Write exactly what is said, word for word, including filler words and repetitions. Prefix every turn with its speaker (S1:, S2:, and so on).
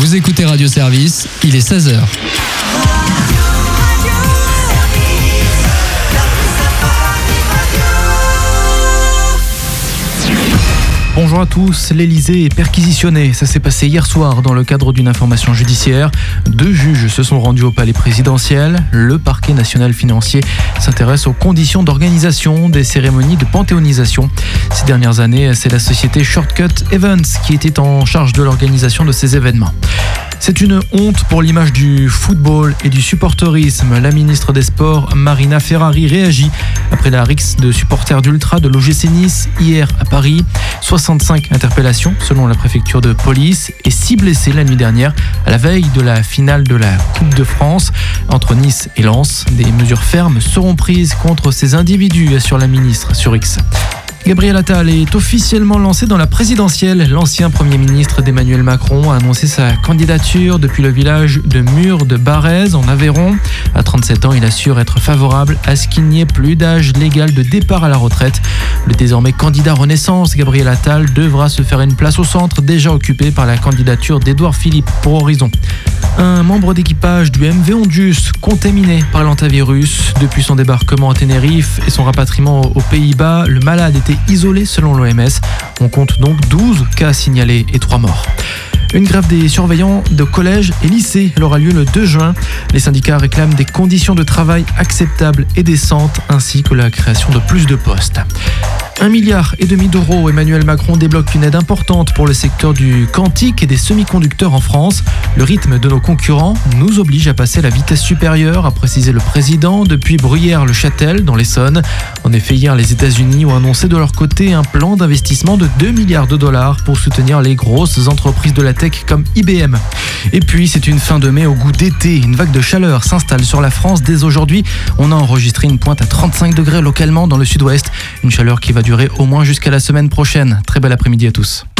S1: Vous écoutez Radio Service, il est seize heures.
S2: Bonjour à tous, l'Elysée est perquisitionné. Ça s'est passé hier soir dans le cadre d'une information judiciaire. Deux juges se sont rendus au palais présidentiel. Le parquet national financier s'intéresse aux conditions d'organisation des cérémonies de panthéonisation. Ces dernières années, c'est la société Shortcut Events qui était en charge de l'organisation de ces événements. C'est une honte pour l'image du football et du supporterisme. La ministre des Sports, Marina Ferrari, réagit après la rixe de supporters d'Ultra de l'O G C Nice hier à Paris. soixante-cinq interpellations selon la préfecture de police et six blessés la nuit dernière à la veille de la finale de la Coupe de France entre Nice et Lens. Des mesures fermes seront prises contre ces individus, assure la ministre sur X. Gabriel Attal est officiellement lancé dans la présidentielle. L'ancien Premier ministre d'Emmanuel Macron a annoncé sa candidature depuis le village de Mur de Barrez en Aveyron. À trente-sept ans, il assure être favorable à ce qu'il n'y ait plus d'âge légal de départ à la retraite. Le désormais candidat Renaissance, Gabriel Attal, devra se faire une place au centre, déjà occupée par la candidature d'Édouard Philippe pour Horizon. Un membre d'équipage du M V Ondius contaminé par l'hantavirus. Depuis son débarquement à Tenerife et son rapatriement aux Pays-Bas, le malade était isolé selon l'O M S. On compte donc douze cas signalés et trois morts. Une grève des surveillants de collèges et lycées aura lieu le deux juin. Les syndicats réclament des conditions de travail acceptables et décentes, ainsi que la création de plus de postes. Un milliard et demi d'euros, Emmanuel Macron débloque une aide importante pour le secteur du quantique et des semi-conducteurs en France. Le rythme de nos concurrents nous oblige à passer à la vitesse supérieure, a précisé le président depuis Bruyères-le-Châtel dans l'Essonne. En effet, hier, les États-Unis ont annoncé de leur côté un plan d'investissement de deux milliards de dollars pour soutenir les grosses entreprises de la tech comme I B M. Et puis, c'est une fin de mai au goût d'été. Une vague de chaleur s'installe sur la France dès aujourd'hui. On a enregistré une pointe à trente-cinq degrés localement dans le sud-ouest. Une chaleur qui va durer au moins jusqu'à la semaine prochaine. Très bel après-midi à tous.